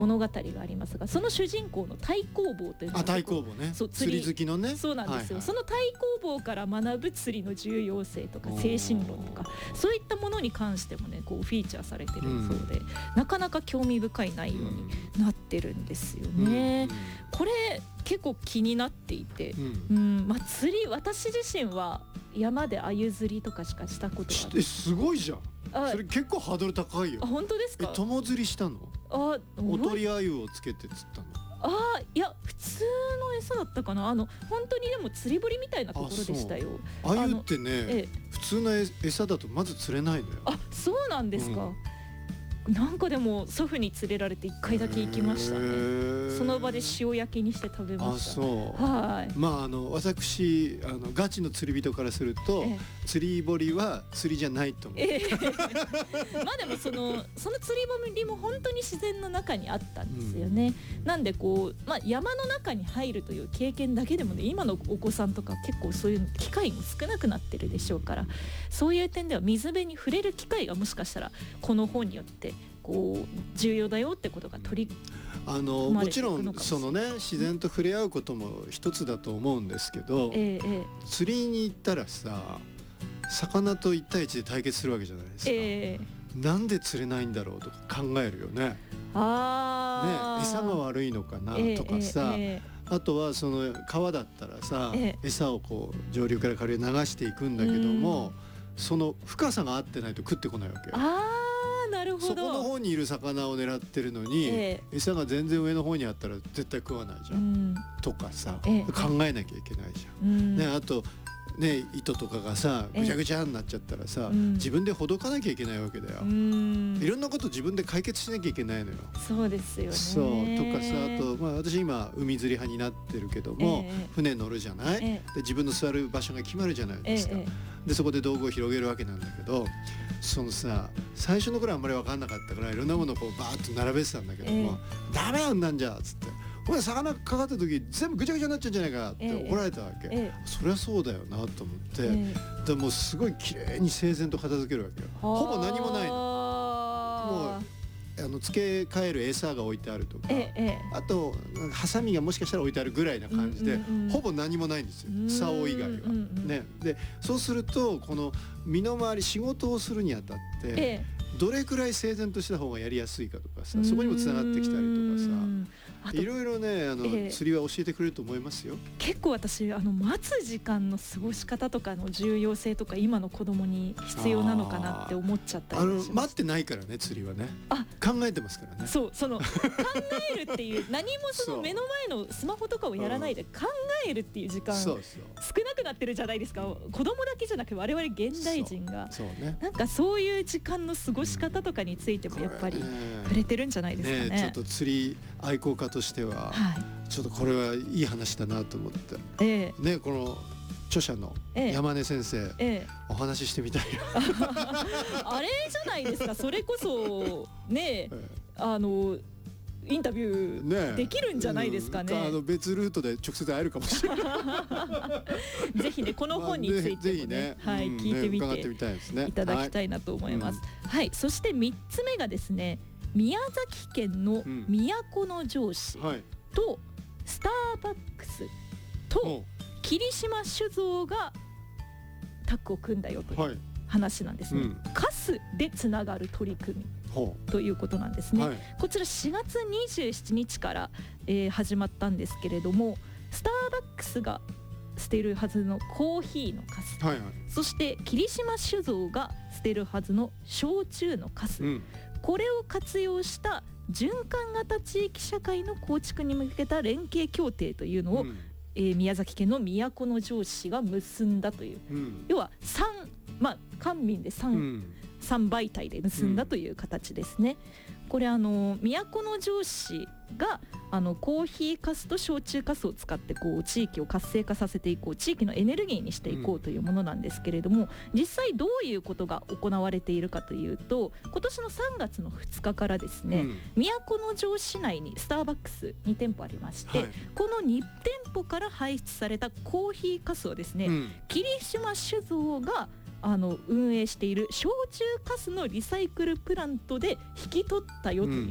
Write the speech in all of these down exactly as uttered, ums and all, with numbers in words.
物語がありますが、その主人公の太公望というのが、 あ、太公望ね、そう釣り好きのね、 そうなんですよ、はいはい、その太公望から学ぶ釣りの重要性とか精神論とかそういったものに関してもねこうフィーチャーされてるそうで、うん、なかなか興味深い内容になってるんですよね、うんうん、これ結構気になっていて、うんうんまあ、釣り私自身は山で鮎釣りとかしかしたことがない。 すごいじゃん。それ結構ハードル高いよ。 あ、本当ですか。 え、友釣りしたの？あ、おとり鮎をつけて釣ったの？ あ、いや普通の餌だったかな。あの本当にでも釣り堀みたいなところでしたよ。 鮎ってね、ええ、普通の餌だとまず釣れないのよ。 あ、そうなんですか、うん、なんかでも祖父に連れられていっかいだけ行きましたね。その場で塩焼きにして食べました。 あ、そう。 はい。 まああの私あのガチの釣り人からすると、ええ、釣り堀は釣りじゃないと思う。ええ、 まあでもそのその釣り堀も本当に自然の中にあったんですよね。うん、なんでこうまあ山の中に入るという経験だけでもね、今のお子さんとか結構そういう機会も少なくなってるでしょうから、そういう点では水辺に触れる機会がもしかしたらこの本によってこう重要だよってことが取りあのもちろんそのね自然と触れ合うことも一つだと思うんですけど、えーえー、釣りに行ったらさ魚といち対いちで対決するわけじゃないですか、えー、なんで釣れないんだろうとか考えるよね。あ、ね、餌が悪いのかなとかさ、えーえー、あとはその川だったらさ、えー、餌をこう上流から下流へ流していくんだけども、その深さが合ってないと食ってこないわけよ。あ、 なるほど。 そこの方にいる魚を狙ってるのに、えー、餌が全然上の方にあったら絶対食わないじゃん、うん、とかさ、えー、考えなきゃいけないじゃん、うんね、あとね、糸とかがさぐちゃぐちゃになっちゃったらさ、えー、自分でほどかなきゃいけないわけだよ、うん、いろんなこと自分で解決しなきゃいけないのよ。 そうですよね。 そうとかさ、あと、まあ、私今海釣り派になってるけども、えー、船乗るじゃない、えー、で自分の座る場所が決まるじゃないですか、えー、でそこで道具を広げるわけなんだけど、そのさ最初の頃はあんまり分かんなかったからいろんなものをこうバーッと並べてたんだけども、えー、ダメやんなんじゃっつって、お前魚かかった時全部ぐちゃぐちゃになっちゃうんじゃないかって怒られたわけ、えーえー、そりゃそうだよなと思って、えー、でもうすごい綺麗に整然と片付けるわけよ。ほぼ何もないの。もうあの付け替える餌が置いてあるとか、ええ、あとハサミがもしかしたら置いてあるぐらいな感じで、うんうんうん、ほぼ何もないんですよ、竿以外は、うんうん、ね、でそうするとこの身の回り仕事をするにあたって、ええ、どれくらい整然とした方がやりやすいかとかさ、そこにもつながってきたりとかさ、いろいろねあの、ええ、釣りは教えてくれると思いますよ。 結構私あの待つ時間の過ごし方とかの重要性とか今の子供に必要なのかなって思っちゃったりします。 あの待ってないからね釣りはね。あ、考えてますからね。 そう、その考えるっていう何もその目の前のスマホとかをやらないで考えるっていう時間少なくなってるじゃないですか。子供だけじゃなく我々現代人がそうそう、ね、なんかそういう時間の過ごし方とかについてもやっぱり触れてるんじゃないですかね。 ね、ちょっと釣り愛好家としては、はい、ちょっとこれはいい話だなと思って、えー、ね、この著者の山根先生、ええ、お話ししてみたいあれじゃないですか。それこそね、ええ、あのインタビューできるんじゃないですかね。 ね、あの別ルートで直接会えるかもしれないぜひねこの本についても ね,、まあ、ね、はい、うん、聞いてみて、ね、いただきたいなと思います、はいはい、そしてみっつめがですね、宮崎県の都城市とスターバックスと霧島酒造がタッグを組んだよという話なんですね、はい、うん、カスでつながる取り組みということなんですね、はい、こちらしがつにじゅうしちにちから、えー、始まったんですけれども、スターバックスが捨てるはずのコーヒーのカス、はいはい、そして霧島酒造が捨てるはずの焼酎のカス、うん、これを活用した循環型地域社会の構築に向けた連携協定というのを、うん、えー、宮崎県の都城市が結んだという、うん、要はさん、まあ官民でさん、うん、さん媒体で結んだという形ですね、うん、これあの都城市があのコーヒーかすと焼酎かすを使ってこう地域を活性化させていこう、地域のエネルギーにしていこうというものなんですけれども、うん、実際どういうことが行われているかというと、今年のさんがつのふつかからですね、うん、都城市内にスターバックスにてんぽありまして、はい、このにてんぽから排出されたコーヒーかすをですね、うん、霧島酒造があの運営している焼酎かすのリサイクルプラントで引き取ったよという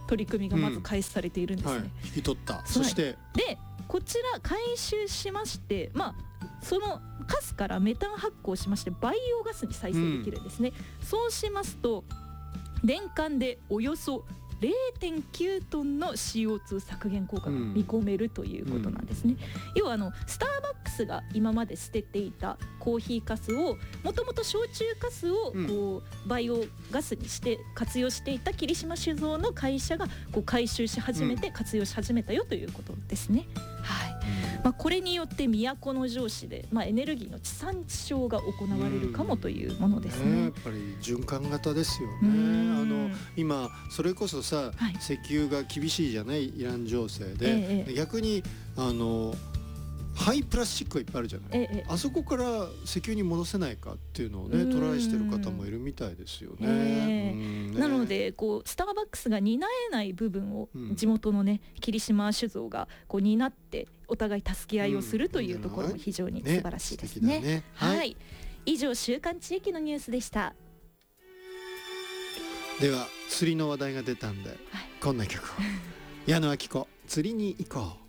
取り組みがまず開始されているんですね、うんはい、 引き取った。そしてでこちら回収しまして、まあそのカスからメタン発酵しましてバイオガスに再生できるんですね、うん、そうしますと年間でおよそ れいてんきゅうトンの シーオーツー 削減効果が見込めるということなんですね、うん、要はあのスターバックスが今まで捨てていたコーヒーかすをもともと焼酎かすをこうバイオガスにして活用していた霧島酒造の会社がこう回収し始めて活用し始めたよということですね、はいまあ、これによって都城市で、まあ、エネルギーの地産地消が行われるかもというものですね、 ねやっぱり循環型ですよね。あの今それこそさ、はい、石油が厳しいじゃないイラン情勢で、ええ、逆にあの廃プラスチックがいっぱいあるじゃない、ええ、あそこから石油に戻せないかっていうのをねトライしてる方もいるみたいですよね、えー、ねなのでこうスターバックスが担えない部分を地元のね霧島酒造がこう担ってお互い助け合いをするというところも非常に素晴らしいですね、うんねはい、はい、以上週刊地域のニュースでした。 では釣りの話題が出たんで、はい、こんな曲を矢野顕子釣りに行こう。